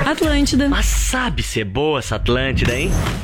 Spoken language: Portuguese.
Atlântida. Mas sabe ser boa essa Atlântida, hein?